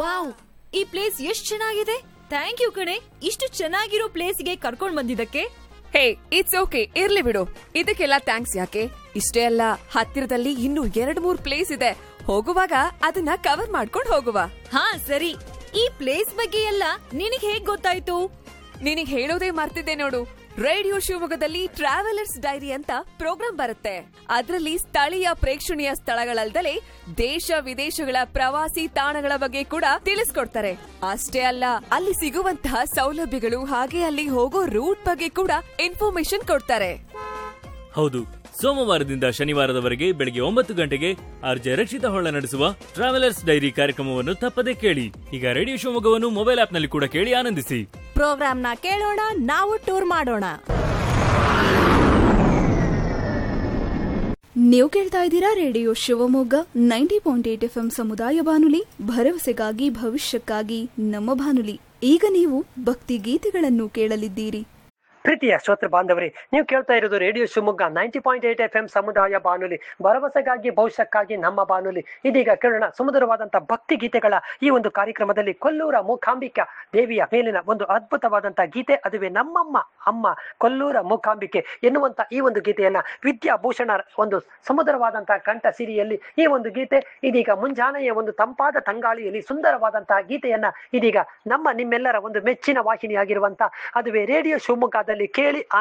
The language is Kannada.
ವಾವ್, ಈ ಪ್ಲೇಸ್ ಎಷ್ಟ್ ಚೆನ್ನಾಗಿದೆ. ಥ್ಯಾಂಕ್ ಯು ಕಣೆ, ಇಷ್ಟು ಚೆನ್ನಾಗಿರೋ ಪ್ಲೇಸ್ಗೆ ಕರ್ಕೊಂಡ್ ಬಂದಿದ್ದಕ್ಕೆ. ಹೇ, ಇಟ್ಸ್ ಓಕೆ, ಇರ್ಲಿ ಬಿಡು. ಇದಕ್ಕೆಲ್ಲ ಥ್ಯಾಂಕ್ಸ್ ಯಾಕೆ? ಇಷ್ಟೇ ಅಲ್ಲ, ಹತ್ತಿರದಲ್ಲಿ ಇನ್ನೂ 2-3 ಪ್ಲೇಸ್ ಇದೆ. ಹೋಗುವಾಗ ಅದನ್ನ ಕವರ್ ಮಾಡ್ಕೊಂಡು ಹೋಗುವ. ಹಾ ಸರಿ, ಈ ಪ್ಲೇಸ್ ಬಗ್ಗೆ ಎಲ್ಲ ನಿನಗ್ ಹೇಗ್ ಗೊತ್ತಾಯ್ತು? ನಿನಗ್ ಹೇಳೋದೇ ಮರ್ತಿದ್ದೆ ನೋಡು. ರೇಡಿಯೋ ಶಿವಮೊಗ್ಗದಲ್ಲಿ ಟ್ರಾವೆಲರ್ಸ್ ಡೈರಿ ಅಂತ ಪ್ರೋಗ್ರಾಂ ಬರುತ್ತೆ. ಅದರಲ್ಲಿ ಸ್ಥಳೀಯ ಪ್ರೇಕ್ಷಣೀಯ ಸ್ಥಳಗಳಲ್ದಲೇ ದೇಶ ವಿದೇಶಗಳ ಪ್ರವಾಸಿ ತಾಣಗಳ ಬಗ್ಗೆ ಕೂಡ ತಿಳಿಸ್ಕೊಡ್ತಾರೆ. ಅಷ್ಟೇ ಅಲ್ಲ, ಅಲ್ಲಿ ಸಿಗುವಂತಹ ಸೌಲಭ್ಯಗಳು ಹಾಗೆ ಅಲ್ಲಿ ಹೋಗೋ ರೂಟ್ ಬಗ್ಗೆ ಕೂಡ ಇನ್ಫಾರ್ಮೇಶನ್ ಕೊಡ್ತಾರೆ. ಹೌದು, ಸೋಮವಾರದಿಂದ ಶನಿವಾರದವರೆಗೆ ಬೆಳಗ್ಗೆ 9 ಗಂಟೆಗೆ ಆರ್ಜೆ ರಕ್ಷಿತ ಹೊಳ್ಳ ನಡೆಸುವ ಟ್ರಾವೆಲರ್ಸ್ ಡೈರಿ ಕಾರ್ಯಕ್ರಮವನ್ನು ತಪ್ಪದೇ ಕೇಳಿ. ಈಗ ರೇಡಿಯೋ ಶಿವಮೊಗ್ಗವನ್ನು ಮೊಬೈಲ್ ಆಪ್ನಲ್ಲಿ ಕೂಡ ಕೇಳಿ ಆನಂದಿಸಿ. ಪ್ರೋಗ್ರಾಮ್ನ ಕೇಳೋಣ, ನಾವು ಟೂರ್ ಮಾಡೋಣ. ನೀವು ಕೇಳ್ತಾ ಇದ್ದೀರಾ ರೇಡಿಯೋ ಶಿವಮೊಗ್ಗ 90.8 FM ಸಮುದಾಯ ಬಾನುಲಿ, ಭರವಸೆಗಾಗಿ ಭವಿಷ್ಯಕ್ಕಾಗಿ ನಮ್ಮ ಬಾನುಲಿ. ಈಗ ನೀವು ಭಕ್ತಿ ಗೀತೆಗಳನ್ನು ಕೇಳಲಿದ್ದೀರಿ. ಪ್ರೀತಿಯ ಶ್ರೋತೃ ಬಾಂಧವರೇ, ನೀವು ಕೇಳ್ತಾ ಇರೋದು ರೇಡಿಯೋ ಶಿವಮೊಗ್ಗ 90.8 FM ಸಮುದಾಯ ಬಾನುಲಿ, ಭರವಸೆಗಾಗಿ ಭವಿಷ್ಯಕ್ಕಾಗಿ ನಮ್ಮ ಬಾನುಲಿ. ಇದೀಗ ಕೇಳೋಣ ಸುಮಧುರವಾದಂಥ ಭಕ್ತಿ ಗೀತೆಗಳ ಈ ಒಂದು ಕಾರ್ಯಕ್ರಮದಲ್ಲಿ ಕೊಲ್ಲೂರ ಮೂಕಾಂಬಿಕಾ ದೇವಿಯ ಮೇಲಿನ ಒಂದು ಅದ್ಭುತವಾದಂಥ ಗೀತೆ, ಅದುವೇ ನಮ್ಮಮ್ಮ ಅಮ್ಮ ಕೊಲ್ಲೂರ ಮೂಕಾಂಬಿಕೆ ಎನ್ನುವಂಥ ಈ ಒಂದು ಗೀತೆಯನ್ನ ವಿದ್ಯಾಭೂಷಣ ಒಂದು ಸುಮಧುರವಾದಂತಹ ಕಂಠ ಸಿರಿಯಲ್ಲಿ ಈ ಒಂದು ಗೀತೆ ಇದೀಗ ಮುಂಜಾನೆಯ ಒಂದು ತಂಪಾದ ತಂಗಾಳಿಯಲ್ಲಿ ಸುಂದರವಾದಂತಹ ಗೀತೆಯನ್ನ ಇದೀಗ ನಮ್ಮ ನಿಮ್ಮೆಲ್ಲರ ಒಂದು ಮೆಚ್ಚಿನ ವಾಹಿನಿಯಾಗಿರುವಂತ ಅದುವೇ ರೇಡಿಯೋ ಶಿವಮೊಗ್ಗದಲ್ಲಿ ಕೇಳಿ